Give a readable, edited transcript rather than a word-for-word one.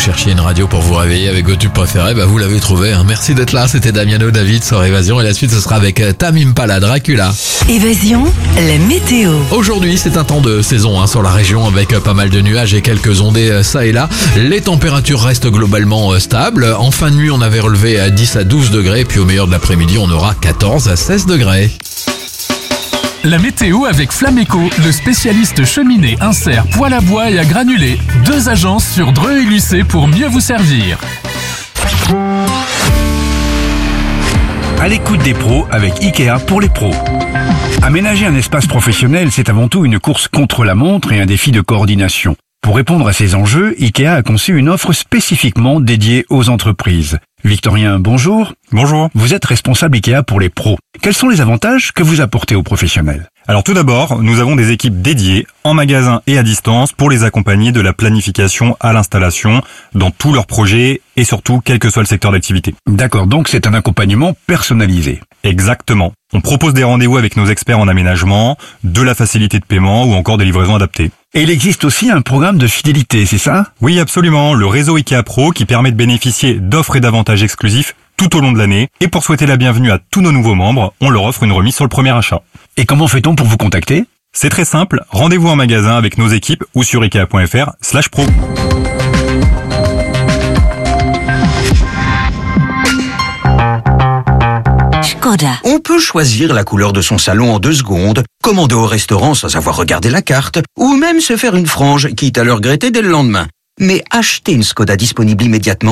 cherchiez une radio pour vous réveiller avec vos tubes préférés, vous l'avez trouvé. Merci d'être là, c'était Damiano David sur Évasion et la suite ce sera avec Tam Impala, Dracula. Évasion, la météo. Aujourd'hui c'est un temps de saison sur la région avec pas mal de nuages et quelques ondées ça et là. Les températures restent globalement stables. En fin de nuit on avait relevé 10 à 12 degrés puis au meilleur de l'après-midi on aura 14 à 16 degrés. La météo avec Flameco, le spécialiste cheminée, insert, poêle à bois et à granulés. 2 agences sur Dreux et Lucé pour mieux vous servir. À l'écoute des pros avec IKEA pour les pros. Aménager un espace professionnel, c'est avant tout une course contre la montre et un défi de coordination. Pour répondre à ces enjeux, IKEA a conçu une offre spécifiquement dédiée aux entreprises. Victorien, bonjour. Bonjour. Vous êtes responsable IKEA pour les pros. Quels sont les avantages que vous apportez aux professionnels ? Alors tout d'abord, nous avons des équipes dédiées en magasin et à distance pour les accompagner de la planification à l'installation dans tous leurs projets et surtout quel que soit le secteur d'activité. D'accord, donc c'est un accompagnement personnalisé. Exactement. On propose des rendez-vous avec nos experts en aménagement, de la facilité de paiement ou encore des livraisons adaptées. Et il existe aussi un programme de fidélité, c'est ça ? Oui, absolument. Le réseau IKEA Pro qui permet de bénéficier d'offres et d'avantages exclusifs tout au long de l'année. Et pour souhaiter la bienvenue à tous nos nouveaux membres, on leur offre une remise sur le premier achat. Et comment fait-on pour vous contacter ? C'est très simple. Rendez-vous en magasin avec nos équipes ou sur ikea.fr/pro. On peut choisir la couleur de son salon en 2 secondes, commander au restaurant sans avoir regardé la carte, ou même se faire une frange, quitte à le regretter dès le lendemain. Mais acheter une Skoda disponible immédiatement,